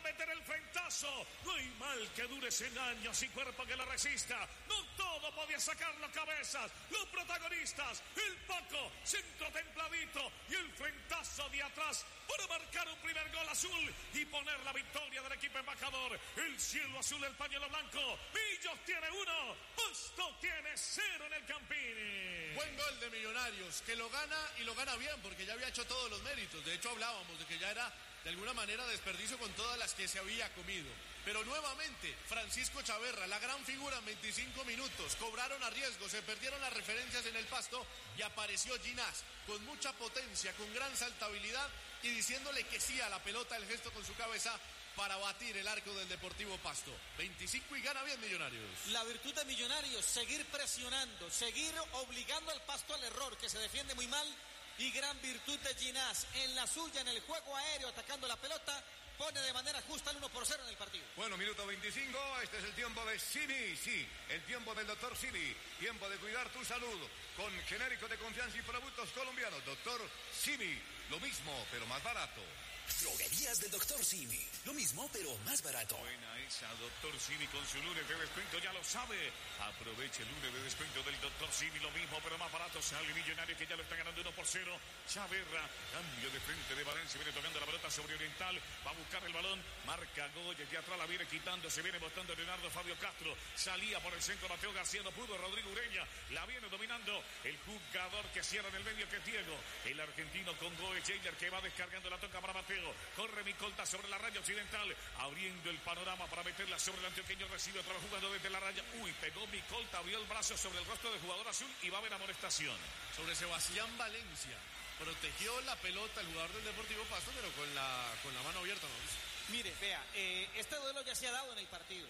meter el frentazo. No hay mal que dure 100 años y cuerpo que lo resista. No todo podía sacarlo cabezas. Los protagonistas, el Paco, centro templadito y el frentazo de atrás para marcar un primer gol azul y poner la victoria del equipo embajador. El cielo azul, el pañuelo blanco. Millos tiene 1, Pasto tiene 0 en el Campini. Buen gol de Millonarios, que lo gana y lo gana bien, porque ya había hecho todos los méritos. De hecho, hablábamos de que ya era de alguna manera desperdicio con todas las que se había comido. Pero nuevamente, Francisco Chaverra, la gran figura en 25 minutos. Cobraron a riesgo, se perdieron las referencias en el Pasto y apareció Ginás con mucha potencia, con gran saltabilidad y diciéndole que sí a la pelota, el gesto con su cabeza para batir el arco del Deportivo Pasto. 25 y gana bien Millonarios. La virtud de Millonarios, seguir presionando, seguir obligando al Pasto al error, que se defiende muy mal. Y gran virtud de Ginás en la suya, en el juego aéreo, atacando la pelota, pone de manera justa el 1-0 en el partido. Bueno, minuto 25, este es el tiempo de Simi, sí, el tiempo del doctor Simi, tiempo de cuidar tu salud, con genéricos de confianza y productos colombianos. Doctor Simi, lo mismo, pero más barato. Droguerías del Dr. Simi. Lo mismo, pero más barato. Buena esa, Dr. Simi, con su lunes de descuento, ya lo sabe. Aproveche el lunes de descuento del Dr. Simi. Lo mismo, pero más barato. Sale Millonario, que ya lo está ganando 1-0. Chaverra, cambio de frente de Valencia. Viene tocando la pelota sobre Oriental. Va a buscar el balón. Marca Goya, que atrás la viene quitando. Se viene botando Leonardo Fabio Castro. Salía por el centro Mateo García. No pudo. Rodrigo Ureña. La viene dominando el jugador que cierra en el medio, que es Diego. El argentino con Goe Jailer, que va descargando la toca para Mateo. Corre Micolta sobre la raya occidental, abriendo el panorama para meterla sobre el antioqueño. Recibe otra vez jugando desde la raya. Pegó Micolta, abrió el brazo sobre el rostro del jugador azul y va a haber amonestación. Sobre Sebastián Valencia. Protegió la pelota el jugador del Deportivo Pasto, pero con la mano abierta, ¿no? Mire, vea, este duelo ya se ha dado en el partido.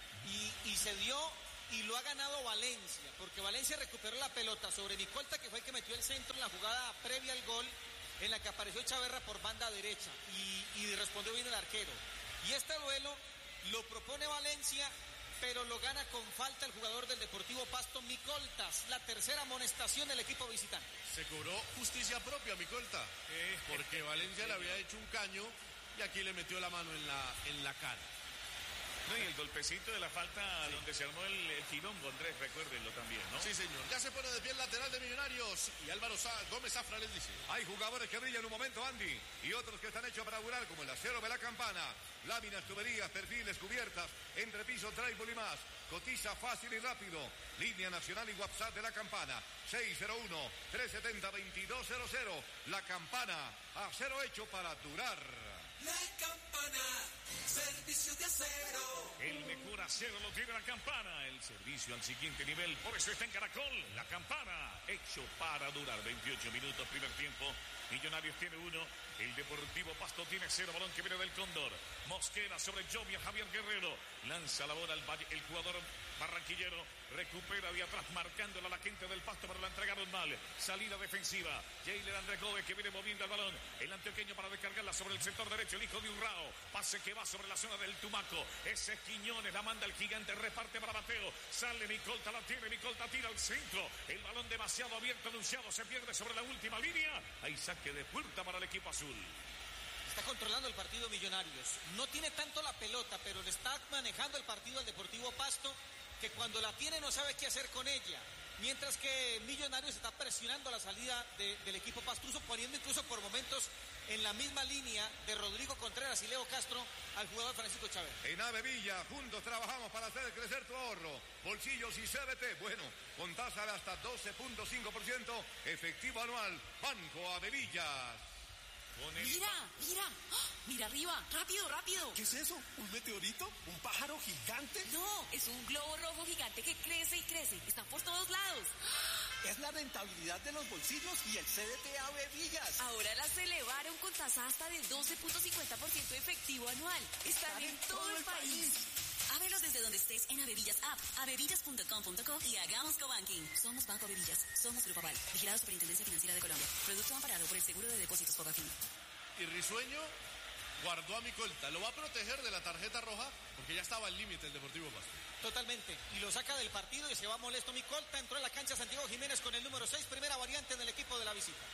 Y se dio y lo ha ganado Valencia, porque Valencia recuperó la pelota sobre Micolta, que fue el que metió el centro en la jugada previa al gol, en la que apareció Chaverra por banda derecha y respondió bien el arquero. Y este duelo lo propone Valencia, pero lo gana con falta el jugador del Deportivo Pasto, Micoltas. La tercera amonestación del equipo visitante. Se cobró justicia propia Micolta, porque Valencia le había hecho un caño y aquí le metió la mano en la cara. No, y el golpecito de la falta, sí, donde se armó el quilombo, Andrés, recuérdenlo también, ¿no? Sí, señor. Ya se pone de pie el lateral de Millonarios y Álvaro Gómez Zafra les dice: hay jugadores que brillan en un momento, Andy, y otros que están hechos para durar, como el acero de la Campana. Láminas, tuberías, perfiles, cubiertas, entrepiso, tribal y más. Cotiza fácil y rápido. Línea nacional y WhatsApp de la Campana. 601-370-2200. La Campana, acero hecho para durar. La Campana, servicio de acero. El mejor acero lo tiene la Campana. El servicio al siguiente nivel. Por eso está en Caracol. La Campana, hecho para durar. 28 minutos, primer tiempo. Millonarios tiene 1. El Deportivo Pasto tiene 0. Balón que viene del Cóndor. Mosquera sobre Jovia, Javier Guerrero. Lanza la bola el jugador barranquillero. Recupera de atrás, marcándola a la gente del Pasto, pero la entregaron mal. Salida defensiva. Jailer Andrés Gómez, que viene moviendo el balón. El antioqueño para descargarla sobre el sector derecho. El hijo de Urrao. Pase que va sobre la zona del Tumaco. Ese es Quiñones. La manda el gigante. Reparte para Mateo. Sale Micolta. La tiene. Micolta tira al centro. El balón demasiado abierto. Anunciado. Se pierde sobre la última línea. Hay saque de puerta para el equipo azul. Está controlando el partido Millonarios. No tiene tanto la pelota, pero le está manejando el partido al Deportivo Pasto, que cuando la tiene no sabe qué hacer con ella. Mientras que Millonarios está presionando la salida del equipo pastuso, poniendo incluso por momentos en la misma línea de Rodrigo Contreras y Leo Castro al jugador Francisco Chávez. En Ave Villa, juntos trabajamos para hacer crecer tu ahorro. Bolsillos y CBT, bueno, con tasa de hasta 12.5% efectivo anual. Banco Ave Villas. Mira arriba, rápido. ¿Qué es eso? ¿Un meteorito? ¿Un pájaro gigante? No, es un globo rojo gigante que crece y crece. Están por todos lados. Es la rentabilidad de los bolsillos y el CDT Ave Villas. Ahora las elevaron con tasa hasta de 12.50% efectivo anual. Están en todo el país. Ábrelos desde donde estés en Avevillas App, avevillas.com.co y hagamos cobanking. Somos Banco Avevillas, somos Grupo Aval, vigilado Superintendencia Financiera de Colombia. Producto amparado por el Seguro de Depósitos Fogafín. Y Risueño guardó a Micolta, lo va a proteger de la tarjeta roja porque ya estaba al límite el Deportivo Pasto. Totalmente, y lo saca del partido y se va molesto Micolta. Entró en la cancha Santiago Jiménez con el número 6, primera variante en el equipo de la visita.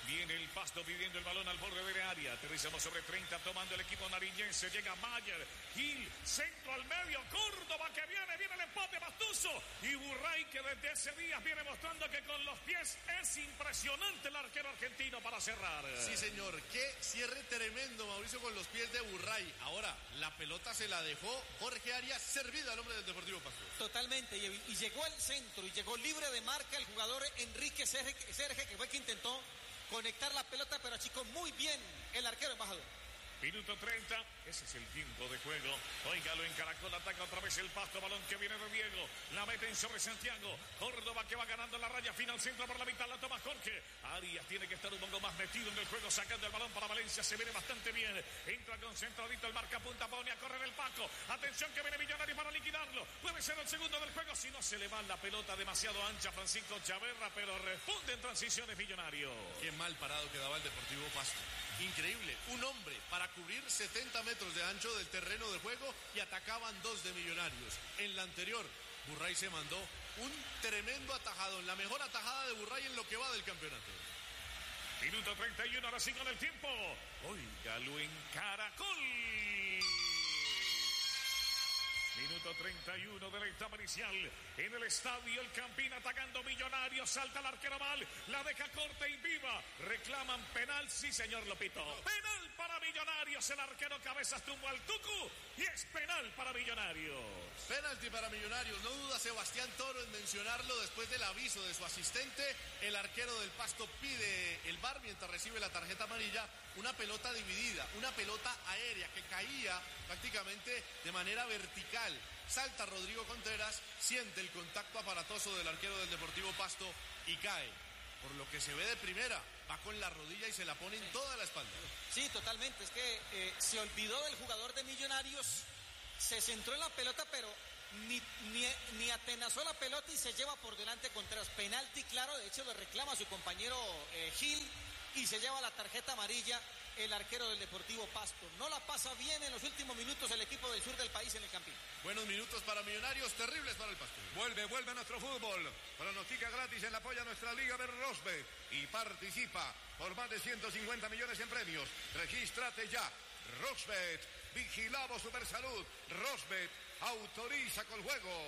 Viene el Pasto pidiendo el balón al borde del área. Aterrizamos sobre 30, tomando el equipo nariñense. Llega Mayer, Gil, centro al medio. Córdoba que viene el empate Pastuso. Y Burray que desde ese día viene mostrando que con los pies es impresionante el arquero argentino para cerrar. Sí, señor. Qué cierre tremendo, Mauricio, con los pies de Burray. Ahora, la pelota se la dejó Jorge Arias servida al hombre del Deportivo Pasto. Totalmente. Y llegó al centro y llegó libre de marca el jugador Enrique Serge, que fue que intentó conectar la pelota, pero achicó muy bien el arquero embajador. Minuto 30, ese es el tiempo de juego. Óigalo, en Caracol ataca otra vez el Pasto, balón que viene de Diego, la mete en sobre Santiago. Córdoba que va ganando la raya final, centro por la mitad, la toma Jorge. Arias tiene que estar un poco más metido en el juego, sacando el balón para Valencia, se viene bastante bien. Entra concentradito el marca punta, pone a correr el Paco. Atención que viene Millonario para liquidarlo. Puede ser el segundo del juego, si no se le va la pelota demasiado ancha a Francisco Chaverra, pero responde en transiciones Millonario. Qué mal parado quedaba el Deportivo Pasto. Increíble, un hombre para cubrir 70 metros de ancho del terreno de juego y atacaban dos de Millonarios. En la anterior, Burray se mandó un tremendo atajadón, la mejor atajada de Burray en lo que va del campeonato. Minuto 31, ahora sí con el tiempo. Óigalo en Caracol. Minuto 31 de la etapa inicial. En el estadio El Campín atacando Millonarios. Salta el arquero mal. La deja corta y viva. Reclaman penal. Sí, señor Lopito. Penal para Millonarios. El arquero Cabezas tumbó al Tucu. Y es penal para Millonarios. Penalti para Millonarios. No duda Sebastián Toro en mencionarlo después del aviso de su asistente. El arquero del Pasto pide el VAR mientras recibe la tarjeta amarilla. Una pelota dividida. Una pelota aérea que caía prácticamente de manera vertical. Salta Rodrigo Contreras, siente el contacto aparatoso del arquero del Deportivo Pasto y cae. Por lo que se ve de primera, va con la rodilla y se la pone en toda la espalda. Sí, totalmente. Es que se olvidó del jugador de Millonarios, se centró en la pelota, pero ni atenazó la pelota y se lleva por delante Contreras. Penalti claro, de hecho le reclama a su compañero Gil y se lleva la tarjeta amarilla el arquero del Deportivo Pasto. No la pasa bien en los últimos minutos el equipo del sur del país en el Campín. Buenos minutos para Millonarios, terribles para el Pasto. Vuelve nuestro fútbol. Pronostica gratis en la apoya a nuestra Liga de Rosbet y participa por más de 150 millones en premios. Regístrate ya. Rosbet, vigilamos Supersalud. Rosbet, autoriza con juegos.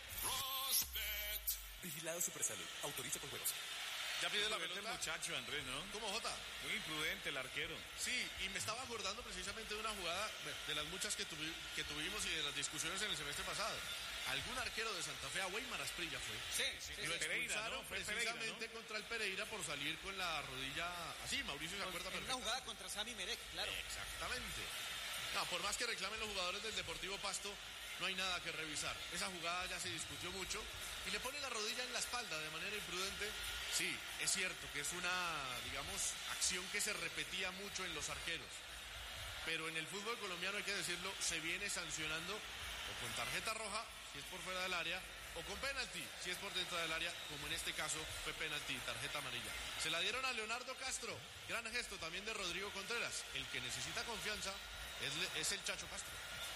Rosbet. Vigilado Supersalud, autoriza con juegos. Ya pide la pelota el muchacho, Andrés, ¿no? ¿Cómo, Jota? Muy imprudente el arquero. Sí, y me estaba acordando precisamente de una jugada, de las muchas que tuvimos y de las discusiones en el semestre pasado. Algún arquero de Santa Fe, a Weimar Asprilla fue. Sí. Lo Pereira, expulsaron ¿no? Fue precisamente Pereira, ¿no? contra el Pereira por salir con la rodilla así. Mauricio se acuerda En una perfecto. jugada contra Sami Merek, claro. Exactamente. No, por más que reclamen los jugadores del Deportivo Pasto, no hay nada que revisar. Esa jugada ya se discutió mucho y le pone la rodilla en la espalda de manera imprudente. Sí, es cierto que es una, digamos, acción que se repetía mucho en los arqueros. Pero en el fútbol colombiano, hay que decirlo, se viene sancionando o con tarjeta roja, si es por fuera del área, o con penalti, si es por dentro del área, como en este caso fue penalti, tarjeta amarilla. Se la dieron a Leonardo Castro, gran gesto también de Rodrigo Contreras. El que necesita confianza es el Chacho Castro.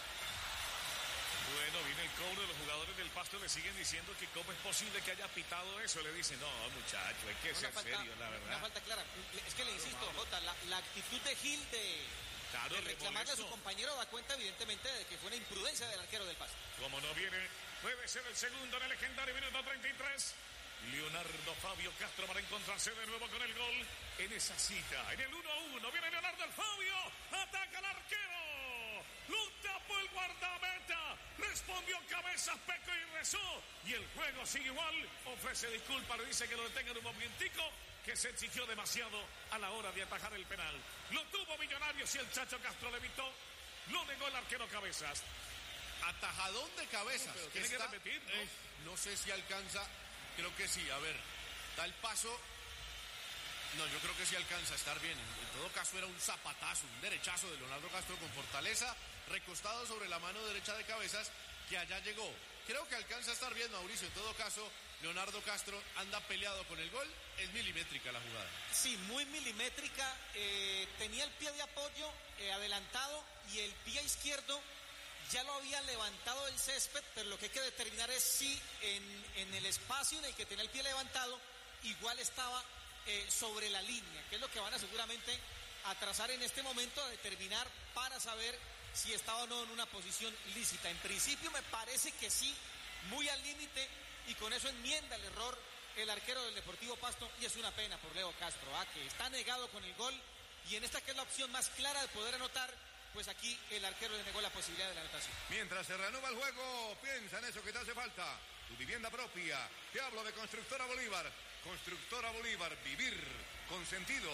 Bueno, viene el cobro de los jugadores del Pasto, le siguen diciendo que cómo es posible que haya pitado eso. Le dicen, no, muchacho, hay que ser serio, la verdad. Una falta clara. Es que le insisto, Jota, la actitud de Gil de reclamarle a su compañero da cuenta evidentemente de que fue una imprudencia del arquero del Pasto. Como no viene, puede ser el segundo en el legendario minuto 33. Leonardo Fabio Castro para encontrarse de nuevo con el gol en esa cita. En el 1-1 viene Leonardo el Fabio, ataca al arquero, lo tapó el guardameta, respondió Cabezas, pecó y rezó, y el juego sigue igual. Ofrece disculpas, le dice que lo detengan un momentico, que se exigió demasiado a la hora de atajar el penal. Lo tuvo Millonarios y el Chacho Castro le evitó, lo negó el arquero Cabezas. Atajadón de Cabezas. Pero tiene que repetir, ¿no? No sé si alcanza. Creo que sí, a ver, da el paso. No, yo creo que sí alcanza a estar bien. En todo caso era un zapatazo, un derechazo de Leonardo Castro con fortaleza, recostado sobre la mano derecha de Cabezas, que allá llegó. Creo que alcanza a estar bien, Mauricio. En todo caso, Leonardo Castro anda peleado con el gol. Es milimétrica la jugada. Sí, muy milimétrica. Tenía el pie de apoyo adelantado y el pie izquierdo ya lo había levantado del césped, pero lo que hay que determinar es si en el espacio en el que tenía el pie levantado igual estaba sobre la línea, que es lo que van a seguramente a trazar en este momento, a determinar para saber si está o no en una posición lícita. En principio me parece que sí, muy al límite, y con eso enmienda el error el arquero del Deportivo Pasto, y es una pena por Leo Castro, que está negado con el gol, y en esta que es la opción más clara de poder anotar, pues aquí el arquero le negó la posibilidad de la anotación. Mientras se reanuda el juego, piensa en eso que te hace falta. Tu vivienda propia. Te hablo de Constructora Bolívar. Constructora Bolívar, vivir con sentido.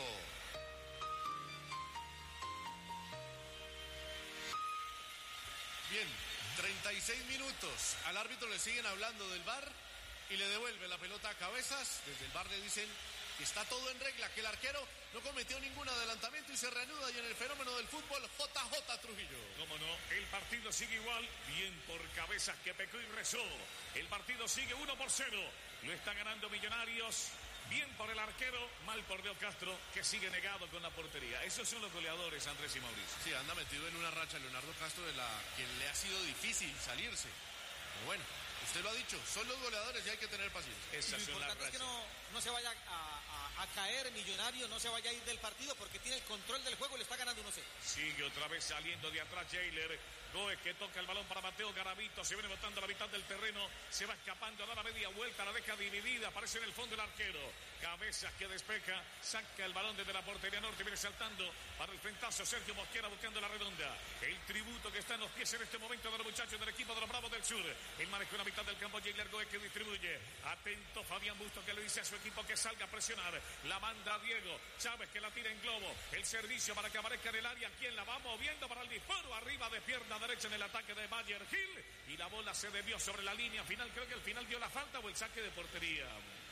Bien, 36 minutos. Al árbitro le siguen hablando del VAR y le devuelve la pelota a Cabezas. Desde el VAR le dicen que está todo en regla, que el arquero no cometió ningún adelantamiento y se reanuda. Y en el fenómeno del fútbol, JJ Trujillo. Cómo no, el partido sigue igual. Bien por Cabezas, que pecó y rezó. El partido sigue 1-0. Lo está ganando Millonarios. Bien por el arquero, mal por Leo Castro, que sigue negado con la portería. Esos son los goleadores, Andrés y Mauricio. Sí, anda metido en una racha Leonardo Castro de la que le ha sido difícil salirse. Pero bueno, usted lo ha dicho, son los goleadores y hay que tener paciencia. Lo importante es que no se vaya a caer Millonario, no se vaya a ir del partido porque tiene el control del juego y le está ganando 1-0. Sigue otra vez saliendo de atrás Jailer. Goes que toca el balón para Mateo Garavito, se viene botando a la mitad del terreno, se va escapando, da la media vuelta, la deja dividida, aparece en el fondo el arquero. Cabezas que despeja, saca el balón desde la portería norte, viene saltando para el frentazo Sergio Mosquera buscando la redonda. El tributo que está en los pies en este momento de los muchachos del equipo de los Bravos del Sur. El manejo en la mitad del campo, Jailer Goes que distribuye. Atento Fabián Busto que le dice a su equipo que salga a presionar. La manda Diego Chávez que la tira en globo. El servicio para que aparezca en el área. Quien la va moviendo para el disparo arriba de pierna derecha en el ataque de Mayer Gil. Y la bola se desvió sobre la línea final. Creo que al final dio la falta o el saque de portería.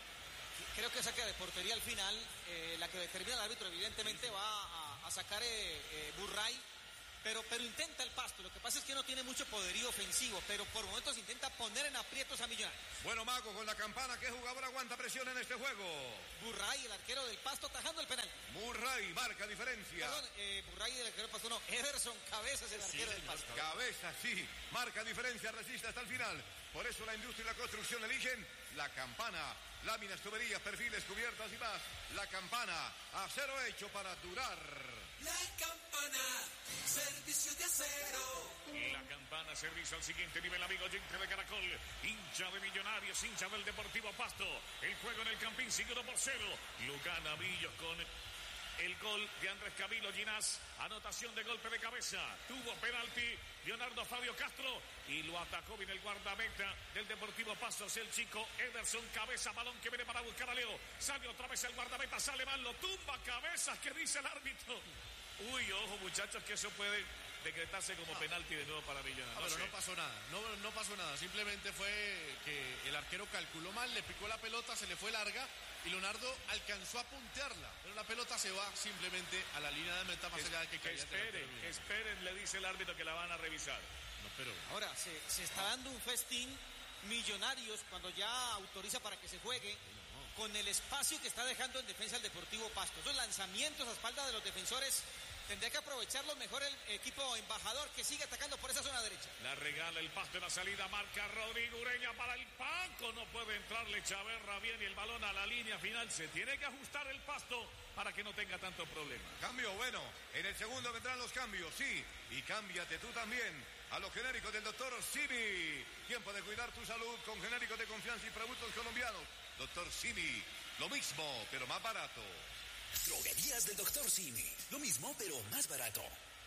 Creo que saque de portería al final. La que determina el árbitro evidentemente va a sacar Burray. Pero intenta el Pasto, lo que pasa es que no tiene mucho poderío ofensivo, pero por momentos intenta poner en aprietos a Millonarios. Bueno, Mago, con la campana, ¿qué jugador aguanta presión en este juego? Burray, el arquero del Pasto, atajando el penal. Burray, marca diferencia. Perdón, Burray, el arquero del Pasto, no, Ederson Cabezas, el arquero del Pasto. Cabezas, sí, marca diferencia, resiste hasta el final. Por eso la industria y la construcción eligen la campana. Láminas, tuberías, perfiles, cubiertas y más. La campana, acero hecho para durar. La campana, servicio de acero. La campana, servicio al siguiente nivel, amigo oyente de Caracol. Hincha de Millonarios, hincha del Deportivo Pasto. El juego en el Campín sigue 1-0. Lo gana Millos con el gol de Andrés Camilo Ginás. Anotación de golpe de cabeza. Tuvo penalti Leonardo Fabio Castro y lo atacó bien el guardameta del Deportivo Pasto, el chico Ederson Cabeza. Balón que viene para buscar a Leo. Sale otra vez el guardameta, sale mal, lo tumba Cabezas, que dice el árbitro. Uy, ojo muchachos, que eso puede decretarse como penalti de nuevo para Millonarios. Pero no pasó nada, no pasó nada. Simplemente fue que el arquero calculó mal, le picó la pelota, se le fue larga y Leonardo alcanzó a puntearla. Pero la pelota se va simplemente a la línea de meta más allá de que caía. Esperen, le dice el árbitro que la van a revisar. No, pero ahora se está dando un festín Millonarios cuando ya autoriza para que se juegue. Con el espacio que está dejando en defensa el Deportivo Pasto. Esos lanzamientos a espalda de los defensores tendría que aprovecharlos mejor el equipo embajador que sigue atacando por esa zona derecha. La regala el Pasto en la salida, marca Rodrigo Ureña para el Paco. No puede entrarle Chaverra bien y el balón a la línea final. Se tiene que ajustar el Pasto para que no tenga tanto problema. Cambio, bueno, en el segundo vendrán los cambios, sí. Y cámbiate tú también a los genéricos del doctor Simi. Tiempo de cuidar tu salud con genéricos de confianza y productos colombianos. Doctor Simi, lo mismo, pero más barato. Droguerías del Doctor Simi. Lo mismo, pero más barato.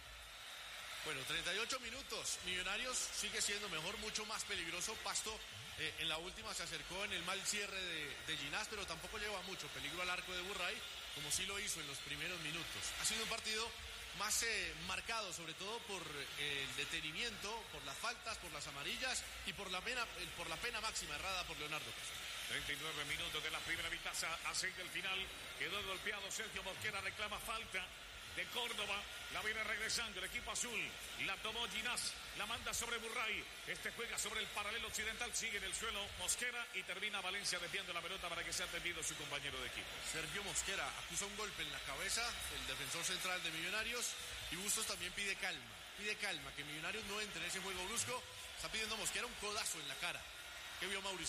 Bueno, 38 minutos. Millonarios sigue siendo mejor, mucho más peligroso. Pasto en la última se acercó en el mal cierre de Ginás, pero tampoco lleva mucho peligro al arco de Burray, como sí lo hizo en los primeros minutos. Ha sido un partido más marcado, sobre todo por el detenimiento, por las faltas, por las amarillas y por la pena máxima errada por Leonardo Castro. 39 minutos de la primera mitad, a 6 del final. Quedó golpeado Sergio Mosquera, reclama falta de Córdoba. La viene regresando el equipo azul. La tomó Ginás, la manda sobre Burray. Este juega sobre el paralelo occidental, sigue en el suelo Mosquera y termina Valencia desviando la pelota para que sea atendido su compañero de equipo. Sergio Mosquera acusa un golpe en la cabeza, el defensor central de Millonarios, y Bustos también pide calma, que Millonarios no entre en ese juego brusco. Está pidiendo Mosquera un codazo en la cara. ¿Qué vio Mauricio?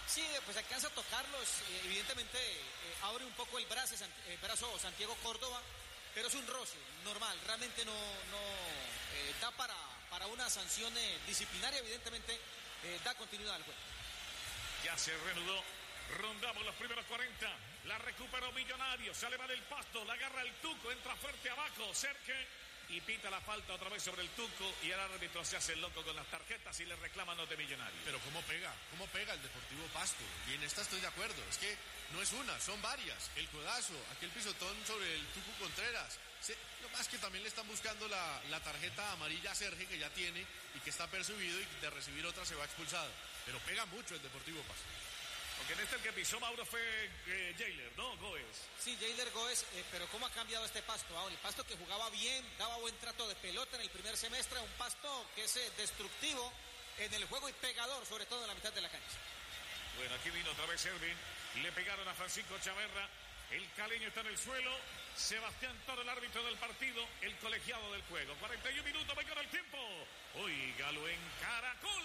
Sí, pues alcanza a tocarlos, evidentemente abre un poco el brazo Santiago Córdoba, pero es un roce normal, realmente no da para una sanción disciplinaria, evidentemente da continuidad al juego. Ya se reanudó, rondamos los primeros 40, la recuperó Millonarios, se eleva del Pasto, la agarra el Tuco, entra fuerte abajo, Serge, y pita la falta otra vez sobre el Tuco, y el árbitro se hace el loco con las tarjetas y le reclaman los de Millonarios. Pero cómo pega el Deportivo Pasto, y en esta estoy de acuerdo, es que no es una, son varias, el codazo, aquel pisotón sobre el Tuco Contreras, lo más que también le están buscando la tarjeta amarilla a Sergio, que ya tiene y que está percibido, y de recibir otra se va expulsado, pero pega mucho el Deportivo Pasto. Porque en este el que pisó Mauro fue Jailer, ¿no? Goes. Sí, Jailer Goes, pero ¿cómo ha cambiado este Pasto? Ahora, el Pasto que jugaba bien, daba buen trato de pelota en el primer semestre, un Pasto que es destructivo en el juego y pegador, sobre todo en la mitad de la cancha. Bueno, aquí vino otra vez Erwin, le pegaron a Francisco Chaverra, el caleño está en el suelo, Sebastián Toro, el árbitro del partido, el colegiado del juego. 41 minutos, venga el tiempo. Óigalo en Caracol.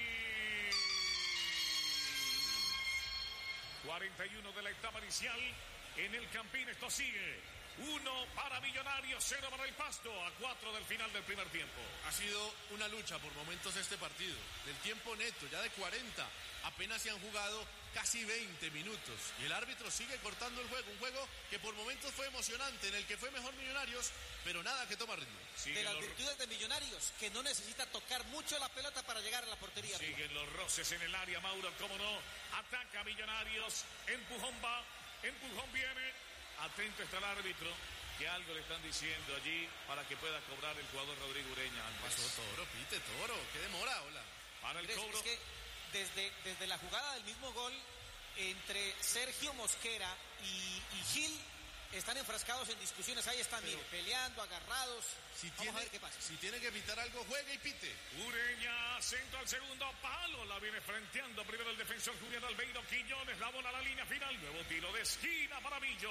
41 de la etapa inicial en el Campín, esto sigue 1 para Millonarios, 0 para el Pasto, a 4 del final del primer tiempo. Ha sido una lucha por momentos este partido, del tiempo neto, ya de 40, apenas se han jugado casi 20 minutos, y el árbitro sigue cortando el juego, un juego que por momentos fue emocionante, en el que fue mejor Millonarios, pero nada que toma ritmo. De las virtudes de Millonarios, que no necesita tocar mucho la pelota para llegar a la portería. Siguen los roces en el área, Mauro, cómo no, ataca Millonarios, empujón va, empujón viene, atento está el árbitro, que algo le están diciendo allí para que pueda cobrar el jugador Rodrigo Ureña. Pasó Toro, pite Toro, qué demora, hola. Para el cobro. Es que desde la jugada del mismo gol, entre Sergio Mosquera y Gil, están enfrascados en discusiones, ahí están, mire, peleando, agarrados. Vamos a ver qué pasa. Si tiene que pitar algo, juegue y pite. Ureña, centro al segundo palo, la viene frenteando primero el defensor Julián Albeiro Quiñones, la bola a la línea final, nuevo tiro de esquina para Millos.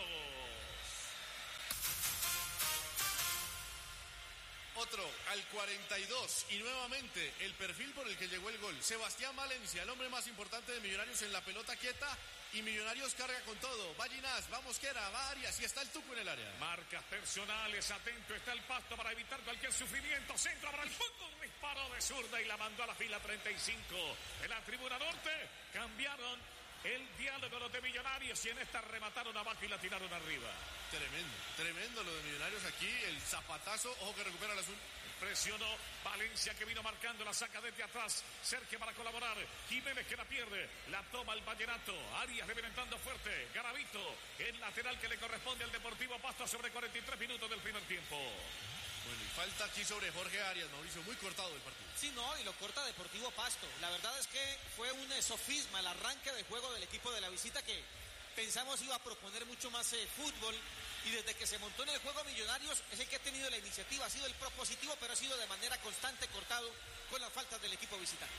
Otro al 42 y nuevamente el perfil por el que llegó el gol. Sebastián Valencia, el hombre más importante de Millonarios en la pelota quieta, y Millonarios carga con todo. Va Ginás, va Mosquera, va Arias y está el Tuco en el área. Marcas personales, atento está el Pasto para evitar cualquier sufrimiento. Centro para el fondo, un disparo de zurda y la mandó a la fila 35. En la tribuna norte cambiaron el diálogo los de Millonarios y en esta remataron abajo y la tiraron arriba. Tremendo lo de Millonarios aquí, el zapatazo, ojo que recupera el azul. Presionó Valencia, que vino marcando, la saca desde atrás, Sergio para colaborar, Jiménez que la pierde, la toma el Vallenato, Arias le viene entrando fuerte, Garavito, el lateral que le corresponde al Deportivo Pasto sobre 43 minutos del primer tiempo. Bueno, y falta aquí sobre Jorge Arias, Mauricio, muy cortado el partido. Sí, no, y lo corta Deportivo Pasto. La verdad es que fue un sofisma el arranque de juego del equipo de la visita, que pensamos iba a proponer mucho más fútbol, y desde que se montó en el juego Millonarios es el que ha tenido la iniciativa, ha sido el propositivo, pero ha sido de manera constante cortado con las faltas del equipo visitante.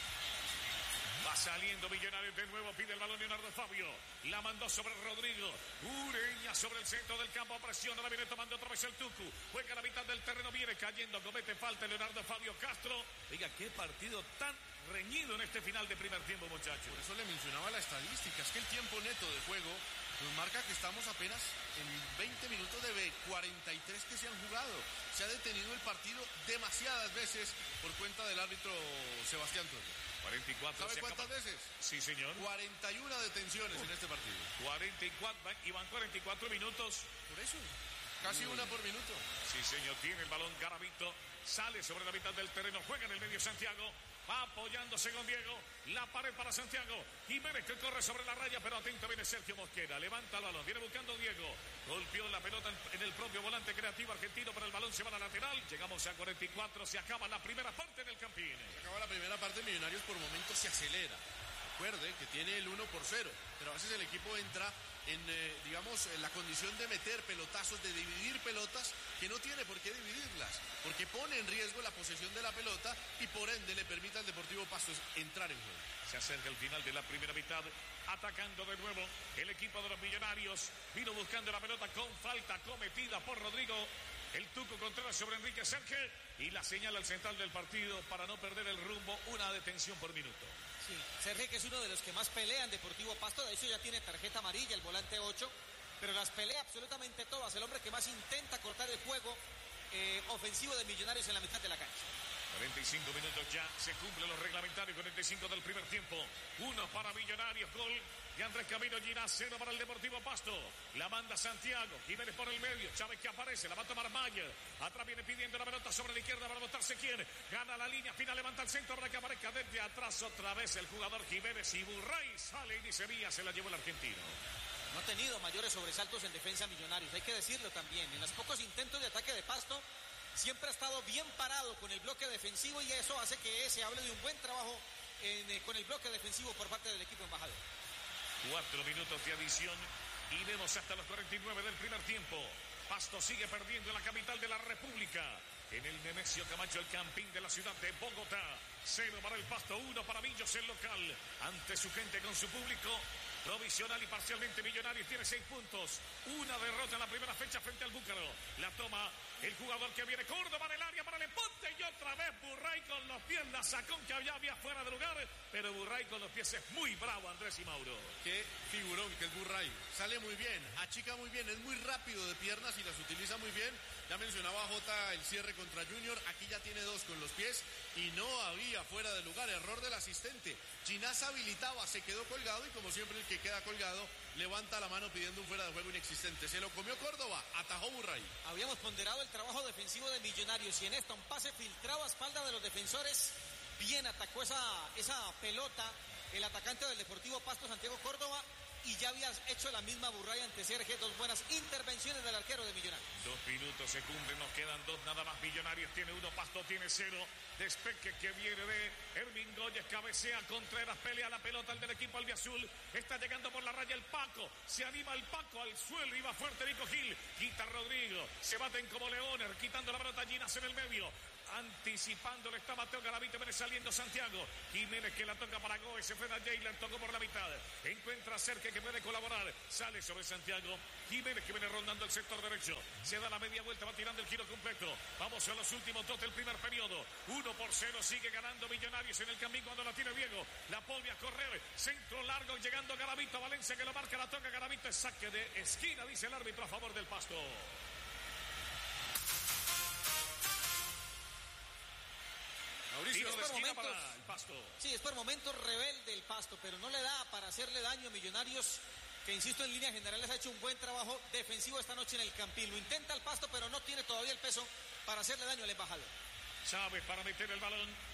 Va saliendo Millonarios de nuevo, pide el balón Leonardo Fabio, la mandó sobre Rodrigo, Ureña sobre el centro del campo, presiona, la viene tomando otra vez el Tucu, juega a la mitad del terreno, viene cayendo, comete falta Leonardo Fabio Castro. Oiga, qué partido tan reñido en este final de primer tiempo, muchachos. Por eso le mencionaba la estadística, es que el tiempo neto de juego nos marca que estamos apenas en 20 minutos de 43 que se han jugado. Se ha detenido el partido demasiadas veces por cuenta del árbitro Sebastián Toro. 44. ¿Sabe cuántas veces? Sí, señor. 41 detenciones en este partido. 44, y van 44 minutos. Por eso, casi una por minuto. Sí, señor, tiene el balón Garavito, sale sobre la mitad del terreno, juega en el medio Santiago, va apoyándose con Diego, la pared para Santiago, Jiménez que corre sobre la raya, pero atento viene Sergio Mosquera, levanta el balón, viene buscando Diego, golpeó la pelota en el propio volante creativo argentino, pero el balón se va a la lateral, llegamos a 44, se acaba la primera parte del Campín. Se acaba la primera parte, Millonarios por momentos se acelera. Recuerde que tiene el 1-0, pero a veces el equipo entra en, en la condición de meter pelotazos, de dividir pelotas, que no tiene por qué dividirlas, porque pone en riesgo la posesión de la pelota y por ende le permite al Deportivo Pasto entrar en juego. Se acerca el final de la primera mitad, atacando de nuevo el equipo de los Millonarios, vino buscando la pelota con falta cometida por Rodrigo, el Tuco Contreras sobre Enrique Serge, y la señala al central del partido para no perder el rumbo, una detención por minuto. Sí, Sergio, que es uno de los que más pelean Deportivo Pasto, de hecho ya tiene tarjeta amarilla, el volante 8, pero las pelea absolutamente todas, el hombre que más intenta cortar el juego ofensivo de Millonarios en la mitad de la cancha. 45 minutos ya, se cumplen los reglamentarios, 45 del primer tiempo. 1 para Millonarios, gol de Andrés Camilo Ginás, 0 para el Deportivo Pasto. La manda Santiago, Jiménez por el medio, Chávez que aparece, la va a tomar Mayer. Atrás viene pidiendo la pelota sobre la izquierda para botarse quién. Gana la línea, final levanta el centro para que aparezca desde atrás otra vez el jugador Jiménez y Burray sale y dice Vía, se la llevó el argentino. No ha tenido mayores sobresaltos en defensa Millonarios, hay que decirlo también. En los pocos intentos de ataque de Pasto, siempre ha estado bien parado con el bloque defensivo y eso hace que se hable de un buen trabajo con el bloque defensivo por parte del equipo embajador. 4 minutos de adición y vemos hasta los 49 del primer tiempo. Pasto sigue perdiendo en la capital de la República. En el Nemesio Camacho, el campín de la ciudad de Bogotá. 0 para el Pasto, 1 para Millos, el local. Ante su gente, con su público, provisional y parcialmente Millonarios tiene 6 puntos. Una derrota en la primera fecha frente al Búcaro. La toma el jugador que viene, Córdoba en el área para el empate y otra vez Burray con los pies, la sacó que había fuera de lugar, pero Burray con los pies es muy bravo, Andrés y Mauro. Qué figurón que es Burray, sale muy bien, achica muy bien, es muy rápido de piernas y las utiliza muy bien. Ya mencionaba Jota el cierre contra Junior, aquí ya tiene 2 con los pies y no había fuera de lugar, error del asistente. Ginás habilitaba, se quedó colgado y como siempre el que queda colgado levanta la mano pidiendo un fuera de juego inexistente. Se lo comió Córdoba, atajó Burray. Habíamos ponderado el trabajo defensivo de Millonarios y en esta un pase filtrado a espalda de los defensores. Bien atacó esa pelota el atacante del Deportivo Pasto, Santiago Córdoba, y ya había hecho la misma Burray ante Sergio. 2 buenas intervenciones del arquero de Millonarios. 2 minutos se cumplen, nos quedan 2 nada más. Millonarios tiene 1, Pasto tiene 0. Despeque que viene de Hermin Goyes, cabecea Contreras, pelea la pelota al del equipo albiazul. Está llegando por la raya el Paco, se anima el Paco al suelo, iba fuerte Nico Gil, quita Rodrigo, se baten como leones, quitando la pelota Ginás en el medio. Anticipándole está Mateo Garavito, viene saliendo Santiago. Jiménez que la toca para Goes, se frena Jayler, tocó por la mitad. Encuentra Cerque que puede colaborar. Sale sobre Santiago. Jiménez que viene rondando el sector derecho. Se da la media vuelta, va tirando el giro completo. Vamos a los últimos 2 del primer periodo. 1-0, sigue ganando Millonarios en el camino cuando la tiene Diego. La pone a correr. Centro largo, llegando Garavito. Valencia que lo marca, la toca Garavito. Es saque de esquina, dice el árbitro a favor del Pasto. Mauricio, es por momentos, para el Pasto. Sí, es por momentos rebelde el Pasto, pero no le da para hacerle daño a Millonarios, que insisto en líneas generales ha hecho un buen trabajo defensivo esta noche en el Campín. Lo intenta el Pasto, pero no tiene todavía el peso para hacerle daño al embajador. Chávez para meter el balón.